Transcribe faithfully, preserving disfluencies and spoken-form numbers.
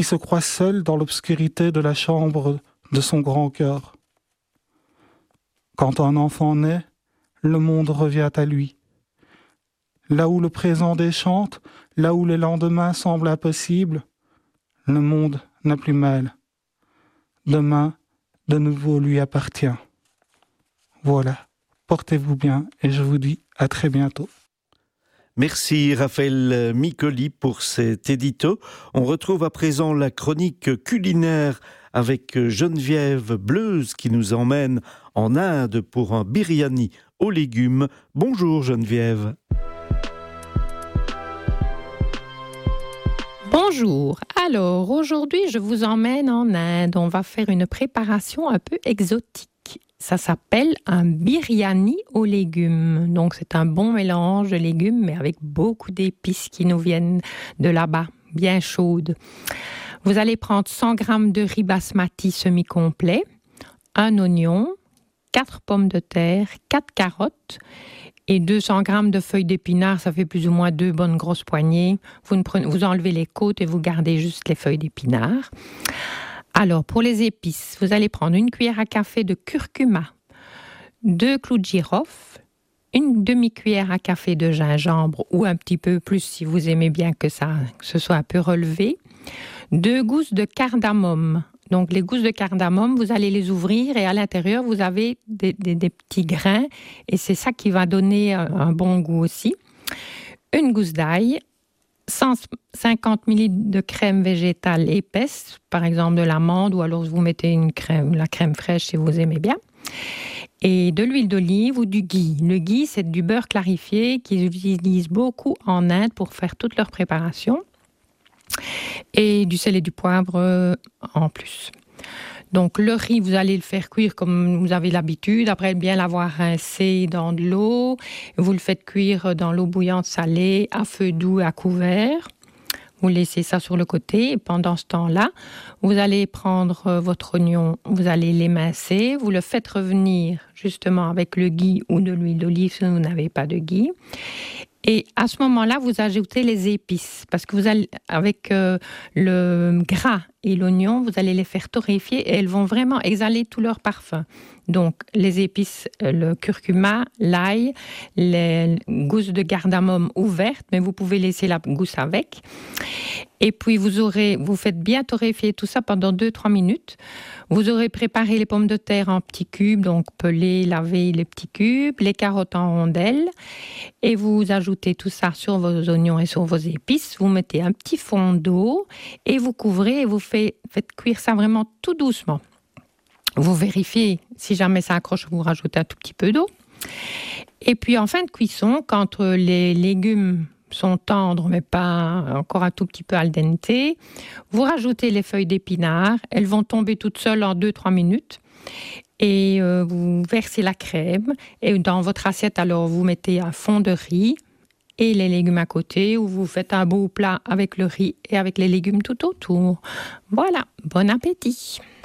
Il se croit seul dans l'obscurité de la chambre de son grand cœur. Quand un enfant naît, le monde revient à lui. Là où le présent déchante, là où le lendemain semble impossible, le monde n'a plus mal. Demain, de nouveau lui appartient. Voilà, portez-vous bien et je vous dis à très bientôt. Merci Raphaël Micoli pour cet édito. On retrouve à présent la chronique culinaire avec Geneviève Bleuze qui nous emmène en Inde pour un biryani aux légumes. Bonjour Geneviève. Bonjour, alors aujourd'hui je vous emmène en Inde, on va faire une préparation un peu exotique. Ça s'appelle un biryani aux légumes, donc c'est un bon mélange de légumes mais avec beaucoup d'épices qui nous viennent de là-bas, bien chaudes. Vous allez prendre cent grammes de riz basmati semi-complet, un oignon, quatre pommes de terre, quatre carottes, et deux cents grammes de feuilles d'épinards, ça fait plus ou moins deux bonnes grosses poignées. Vous, ne prenez, vous enlevez les côtes et vous gardez juste les feuilles d'épinards. Alors, pour les épices, vous allez prendre une cuillère à café de curcuma, deux clous de girofle, une demi-cuillère à café de gingembre ou un petit peu plus si vous aimez bien que, ça, que ce soit un peu relevé, deux gousses de cardamome. Donc, les gousses de cardamome, vous allez les ouvrir et à l'intérieur, vous avez des, des, des petits grains et c'est ça qui va donner un, un bon goût aussi. Une gousse d'ail, cent cinquante millilitres de crème végétale épaisse, par exemple de l'amande ou alors vous mettez une crème, la crème fraîche si vous aimez bien. Et de l'huile d'olive ou du ghee. Le ghee, c'est du beurre clarifié qu'ils utilisent beaucoup en Inde pour faire toute leur préparation. Et du sel et du poivre euh, en plus. Donc le riz, vous allez le faire cuire comme vous avez l'habitude, après bien l'avoir rincé dans de l'eau. Vous le faites cuire dans l'eau bouillante salée, à feu doux, à couvert. Vous laissez ça sur le côté et pendant ce temps-là, vous allez prendre votre oignon, vous allez l'émincer, vous le faites revenir justement avec le ghee ou de l'huile d'olive si vous n'avez pas de ghee. Et à ce moment-là, vous ajoutez les épices parce que vous allez, avec euh, le gras et l'oignon, vous allez les faire torréfier et elles vont vraiment exhaler tout leur parfum. Donc, les épices, le curcuma, l'ail, les gousses de cardamome ouvertes, mais vous pouvez laisser la gousse avec. Et puis, vous aurez, vous faites bien torréfier tout ça pendant deux à trois minutes. Vous aurez préparé les pommes de terre en petits cubes, donc pelées, lavées, les petits cubes, les carottes en rondelles. Et vous ajoutez tout ça sur vos oignons et sur vos épices. Vous mettez un petit fond d'eau et vous couvrez et vous faites, faites cuire ça vraiment tout doucement. Vous vérifiez, si jamais ça accroche, vous rajoutez un tout petit peu d'eau. Et puis en fin de cuisson, quand les légumes sont tendres, mais pas encore un tout petit peu al dente, vous rajoutez les feuilles d'épinards. Elles vont tomber toutes seules en deux à trois minutes. Et euh, vous versez la crème. Et dans votre assiette, alors, vous mettez un fond de riz et les légumes à côté, ou vous faites un beau plat avec le riz et avec les légumes tout autour. Voilà, bon appétit!